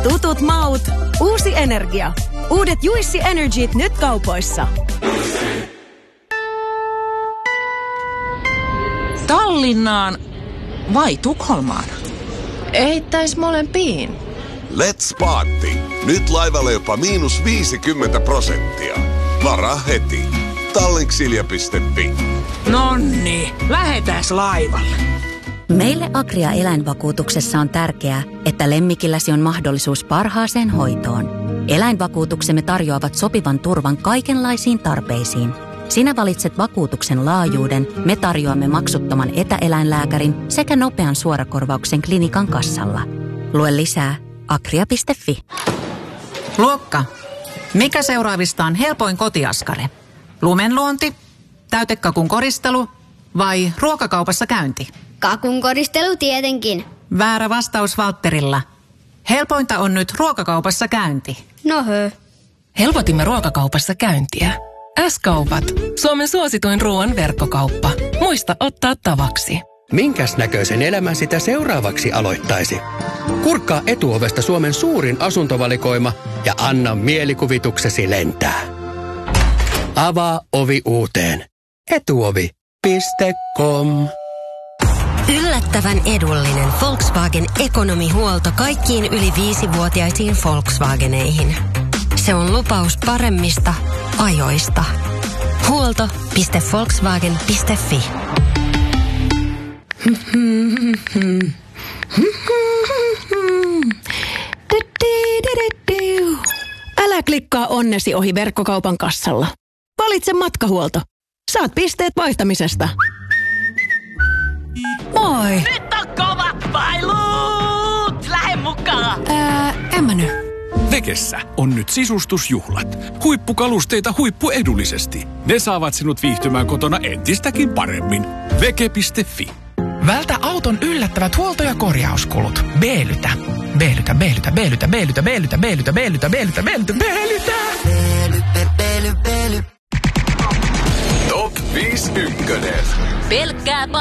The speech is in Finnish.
Tutut maut, uusi energia. Uudet Juissi Energyt nyt kaupoissa. Tallinnaan vai Tukholmaan? Eittäis molempiin. Let's party! Nyt laivalle jopa -50%. Varaa heti. Tallinksilja.fi. Nonni, lähetääs laivalle. Meille Agria eläinvakuutuksessa on tärkeää, että lemmikilläsi on mahdollisuus parhaaseen hoitoon. Eläinvakuutuksemme tarjoavat sopivan turvan kaikenlaisiin tarpeisiin. Sinä valitset vakuutuksen laajuuden, me tarjoamme maksuttoman etäeläinlääkärin sekä nopean suorakorvauksen klinikan kassalla. Lue lisää agria.fi. Luokka, mikä seuraavista on helpoin kotiaskari? Lumenluonti, täytekakun koristelu vai ruokakaupassa käynti? Kakun koristelu tietenkin. Väärä vastaus Valtterilla. Helpointa on nyt ruokakaupassa käynti. No hö. Helpotimme ruokakaupassa käyntiä. S-kaupat. Suomen suosituin ruoan verkkokauppa. Muista ottaa tavaksi. Minkäs näköisen elämän sitä seuraavaksi aloittaisi? Kurkkaa Etuovesta Suomen suurin asuntovalikoima ja anna mielikuvituksesi lentää. Avaa ovi uuteen. Etuovi.com. Yllättävän edullinen Volkswagen ekonomihuolto kaikkiin yli 5-vuotiaisiin Volkswageneihin. Se on lupaus paremmista ajoista. Huolto.volkswagen.fi. Älä klikkaa onnesi ohi verkkokaupan kassalla. Valitse matkahuolto. Saat pisteet vaihtamisesta. Moi! Nyt on kovat pailut! Lähde mukaan! En mä nyt. Vekessä on nyt sisustusjuhlat. Huippukalusteita huippuedullisesti. Ne saavat sinut viihtymään kotona entistäkin paremmin. Veke.fi. Vältä auton yllättävät huolto- ja korjauskulut. Beelytä. Top 5 ykkönen. Pelkkää